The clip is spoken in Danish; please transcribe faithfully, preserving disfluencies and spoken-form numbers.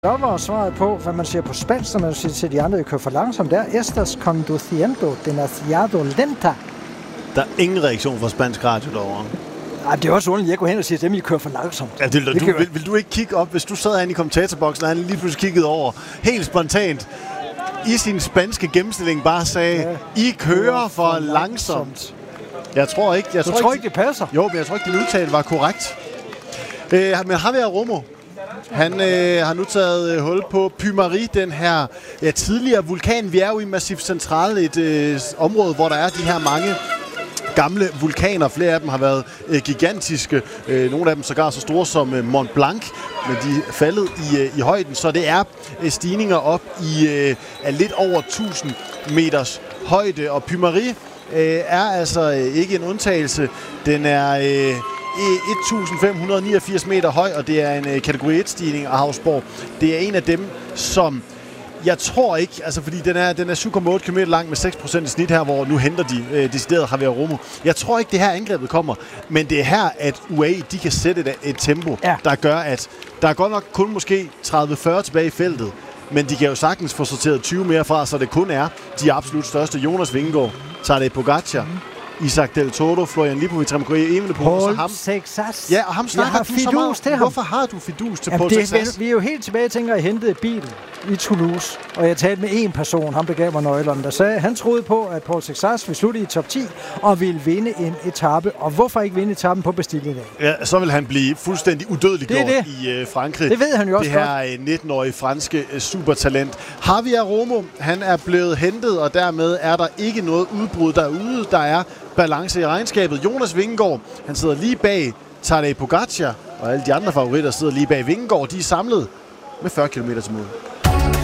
var svaret på, hvad man siger på spansk, når man siger til de andre, at kører for langsomt. Der estás conduciendo demasiado lenta. Der er ingen reaktion fra spansk radio derovre. Ej, det er også underligt, at jeg går hen og siger til dem, at I kører for langsomt. Ja, det, du, vil, vil du ikke kigge op, hvis du sad herinde i kommentatorboksen, og han lige pludselig kiggede over, helt spontant, i sin spanske gennemstilling bare sagde, ja, I kører for, for langsomt. langsomt. Jeg tror ikke, jeg du tror, tror ikke, ikke, det passer? Jo, men jeg tror ikke, din udtale var korrekt. Øh, men Javier Romo, han øh, har nu taget øh, hul på Pymari, den her ja, tidligere vulkan. Vi er jo i Massif Central, et øh, område, hvor der er de her mange gamle vulkaner. Flere af dem har været øh, gigantiske. Øh, nogle af dem sågar så store som øh, Mont Blanc, men de er faldet i, øh, i højden. Så det er øh, stigninger op i øh, lidt over tusind meters højde. Og Pymari øh, er altså øh, ikke en undtagelse. Den er øh, et tusind fem hundrede niogfirs meter høj, og det er en øh, kategori et-stigning af Havsborg. Det er en af dem, som jeg tror ikke, altså fordi den er, den er syv komma otte kilometer lang med seks procent i snit her, hvor nu henter de øh, decideret Javier Romo. Jeg tror ikke, det her angrebet kommer, men det er her, at U A E de kan sætte et, et tempo, ja, der gør, at der er godt nok kun måske tredive fyrre tilbage i feltet, men de kan jo sagtens få sorteret tyve mere fra, så det kun er de absolut største. Jonas Vingegaard, Tadej Pogacar, mm-hmm. Isaac Del Toro, Florian Lipovic, Remco Evenepoel og ham. Sexas. Ja, og ham snakker du så meget. Til ham. Hvorfor har du fidus til Jamen, Paul Sexas? Vi er jo helt tilbage, tænker, at jeg hentede bilen i Toulouse, og jeg talte med en person, ham der gav mig nøglerne, der sagde, at han troede på, at Paul Sexas ville slutte i top ti og ville vinde en etape. Og hvorfor ikke vinde etappen på Bastille dag? Ja, så vil han blive fuldstændig udødeliggjort det det. i øh, Frankrig. Det ved han jo også det her godt. nitten-årige franske øh, supertalent. Javier Romo, han er blevet hentet, og dermed er der ikke noget udbrud derude. Der er balance i regnskabet. Jonas Vingegaard, han sidder lige bag Tadej Pogacar, og alle de andre favoritter sidder lige bag Vingegaard. De er samlet med fyrre kilometer til mål.